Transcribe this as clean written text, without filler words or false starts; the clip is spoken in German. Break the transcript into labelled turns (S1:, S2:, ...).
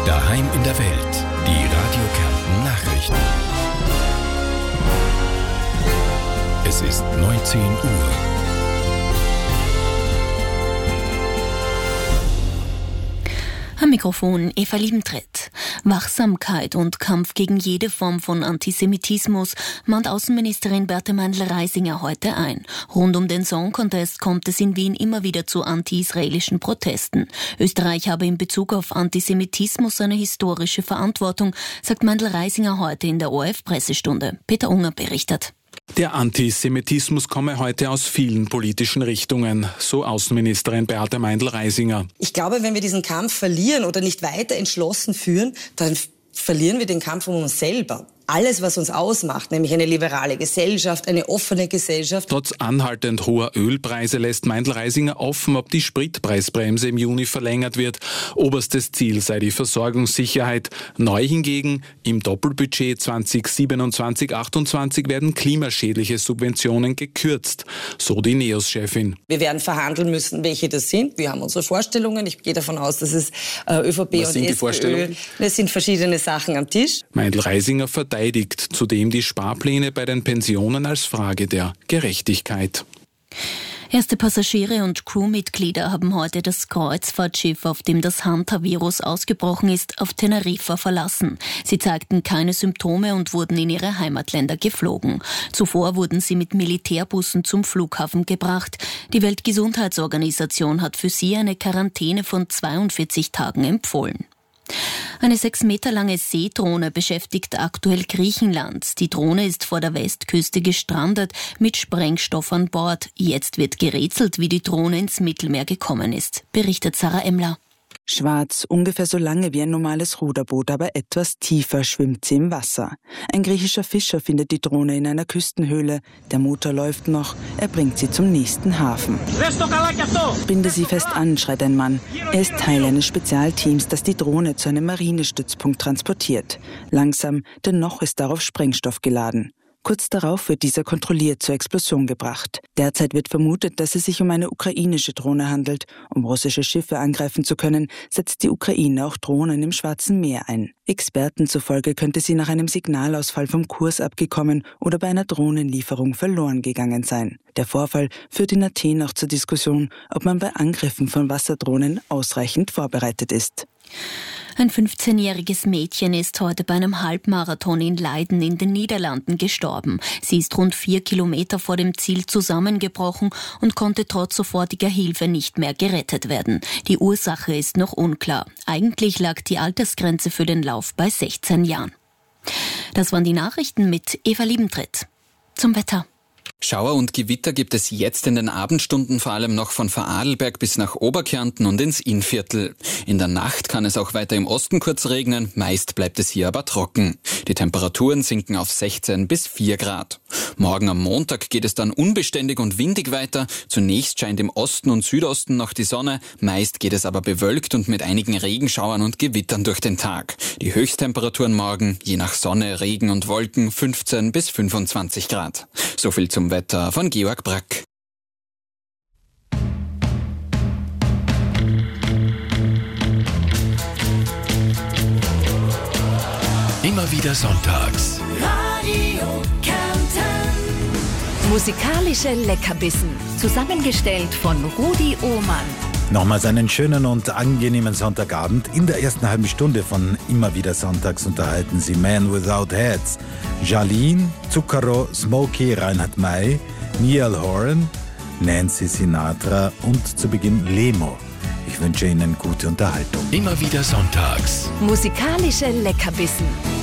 S1: Daheim in der Welt. Die Radio Kärnten Nachrichten. Es ist 19 Uhr.
S2: Am Mikrofon Eva Liebentritt. Wachsamkeit und Kampf gegen jede Form von Antisemitismus mahnt Außenministerin Berta Meindl-Reisinger heute ein. Rund um den Song Contest kommt es in Wien immer wieder zu anti-israelischen Protesten. Österreich habe in Bezug auf Antisemitismus eine historische Verantwortung, sagt Meindl-Reisinger heute in der ORF-Pressestunde. Peter Unger berichtet.
S3: Der Antisemitismus komme heute aus vielen politischen Richtungen, so Außenministerin Beate Meindl-Reisinger.
S4: Ich glaube, wenn wir diesen Kampf verlieren oder nicht weiter entschlossen führen, dann verlieren wir den Kampf um uns selber. Alles, was uns ausmacht, nämlich eine liberale Gesellschaft, eine offene Gesellschaft.
S3: Trotz anhaltend hoher Ölpreise lässt Meindl-Reisinger offen, ob die Spritpreisbremse im Juni verlängert wird. Oberstes Ziel sei die Versorgungssicherheit. Neu hingegen, im Doppelbudget 2027-28 werden klimaschädliche Subventionen gekürzt, so die NEOS-Chefin.
S4: Wir werden verhandeln müssen, welche das sind. Wir haben unsere Vorstellungen. Ich gehe davon aus, dass es ÖVP
S3: Was
S4: und
S3: sind die
S4: SPÖ,
S3: Vorstellungen?
S4: es sind verschiedene Sachen am Tisch.
S3: Meindl-Reisinger verteidigt zudem die Sparpläne bei den Pensionen als Frage der Gerechtigkeit.
S2: Erste Passagiere und Crewmitglieder haben heute das Kreuzfahrtschiff, auf dem das Hanta-Virus ausgebrochen ist, auf Teneriffa verlassen. Sie zeigten keine Symptome und wurden in ihre Heimatländer geflogen. Zuvor wurden sie mit Militärbussen zum Flughafen gebracht. Die Weltgesundheitsorganisation hat für sie eine Quarantäne von 42 Tagen empfohlen. Eine 6 Meter lange Seedrohne beschäftigt aktuell Griechenland. Die Drohne ist vor der Westküste gestrandet mit Sprengstoff an Bord. Jetzt wird gerätselt, wie die Drohne ins Mittelmeer gekommen ist, berichtet Sarah Emmler.
S5: Schwarz, ungefähr so lange wie ein normales Ruderboot, aber etwas tiefer schwimmt sie im Wasser. Ein griechischer Fischer findet die Drohne in einer Küstenhöhle. Der Motor läuft noch, er bringt sie zum nächsten Hafen. Binde sie fest an, schreit ein Mann. Er ist Teil eines Spezialteams, das die Drohne zu einem Marinestützpunkt transportiert. Langsam, denn noch ist darauf Sprengstoff geladen. Kurz darauf wird dieser kontrolliert zur Explosion gebracht. Derzeit wird vermutet, dass es sich um eine ukrainische Drohne handelt. Um russische Schiffe angreifen zu können, setzt die Ukraine auch Drohnen im Schwarzen Meer ein. Experten zufolge könnte sie nach einem Signalausfall vom Kurs abgekommen oder bei einer Drohnenlieferung verloren gegangen sein. Der Vorfall führt in Athen auch zur Diskussion, ob man bei Angriffen von Wasserdrohnen ausreichend vorbereitet ist.
S2: Ein 15-jähriges Mädchen ist heute bei einem Halbmarathon in Leiden in den Niederlanden gestorben. Sie ist rund 4 Kilometer vor dem Ziel zusammengebrochen und konnte trotz sofortiger Hilfe nicht mehr gerettet werden. Die Ursache ist noch unklar. Eigentlich lag die Altersgrenze für den Lauf bei 16 Jahren. Das waren die Nachrichten mit Eva Liebentritt. Zum Wetter.
S6: Schauer und Gewitter gibt es jetzt in den Abendstunden vor allem noch von Vorarlberg bis nach Oberkärnten und ins Innviertel. In der Nacht kann es auch weiter im Osten kurz regnen, meist bleibt es hier aber trocken. Die Temperaturen sinken auf 16 bis 4 Grad. Morgen am Montag geht es dann unbeständig und windig weiter. Zunächst scheint im Osten und Südosten noch die Sonne, meist geht es aber bewölkt und mit einigen Regenschauern und Gewittern durch den Tag. Die Höchsttemperaturen morgen, je nach Sonne, Regen und Wolken, 15 bis 25 Grad. So viel zum Wetter von Georg Brack.
S1: Immer wieder sonntags.
S7: Radio Kärnten. Musikalische Leckerbissen. Zusammengestellt von Rudi Ohmann.
S8: Nochmals einen schönen und angenehmen Sonntagabend. In der ersten halben Stunde von Immer wieder sonntags unterhalten Sie Man Without Heads, Jalin, Zucchero, Smokey, Reinhard May, Niall Horan, Nancy Sinatra und zu Beginn Lemo. Ich wünsche Ihnen gute Unterhaltung.
S1: Immer wieder sonntags.
S7: Musikalische Leckerbissen.